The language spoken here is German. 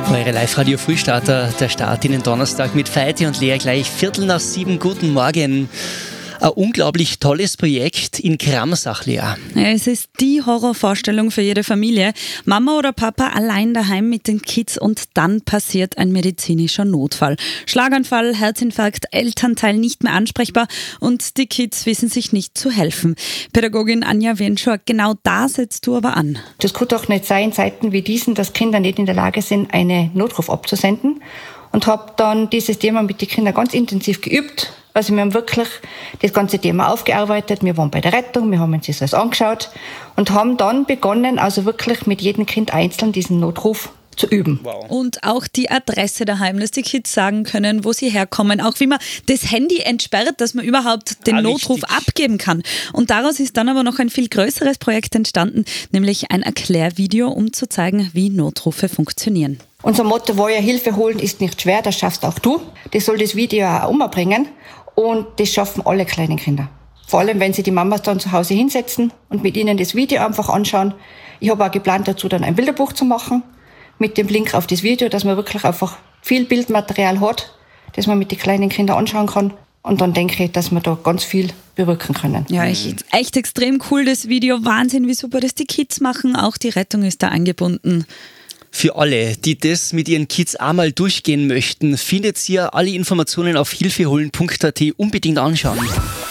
Eure Live-Radio-Frühstarter, der Start in den Donnerstag mit Feiti und Lea gleich 6:15. Guten Morgen. Ein unglaublich tolles Projekt in Kramsach, Lea. Ja, es ist die Horrorvorstellung für jede Familie. Mama oder Papa allein daheim mit den Kids und dann passiert ein medizinischer Notfall. Schlaganfall, Herzinfarkt, Elternteil nicht mehr ansprechbar und die Kids wissen sich nicht zu helfen. Pädagogin Anja Wenschor, genau da setzt du aber an. Das kann doch nicht sein, in Zeiten wie diesen, dass Kinder nicht in der Lage sind, einen Notruf abzusenden. Und habe dann dieses Thema mit den Kindern ganz intensiv geübt. Also wir haben wirklich das ganze Thema aufgearbeitet. Wir waren bei der Rettung, wir haben uns das alles angeschaut und haben dann begonnen, also wirklich mit jedem Kind einzeln diesen Notruf zu üben. Wow. Und auch die Adresse daheim, dass die Kids sagen können, wo sie herkommen. Auch wie man das Handy entsperrt, dass man überhaupt den Notruf abgeben kann. Und daraus ist dann aber noch ein viel größeres Projekt entstanden, nämlich ein Erklärvideo, um zu zeigen, wie Notrufe funktionieren. Unser Motto war ja, Hilfe holen ist nicht schwer, das schaffst auch du. Das soll das Video auch umbringen und das schaffen alle kleinen Kinder. Vor allem, wenn sie die Mamas dann zu Hause hinsetzen und mit ihnen das Video einfach anschauen. Ich habe auch geplant, dazu dann ein Bilderbuch zu machen mit dem Link auf das Video, dass man wirklich einfach viel Bildmaterial hat, das man mit den kleinen Kindern anschauen kann. Und dann denke ich, dass wir da ganz viel bewirken können. Ja, echt extrem cool, das Video. Wahnsinn, wie super das die Kids machen. Auch die Rettung ist da eingebunden. Für alle, die das mit ihren Kids einmal durchgehen möchten, findet ihr alle Informationen auf hilfeholen.at. Unbedingt anschauen.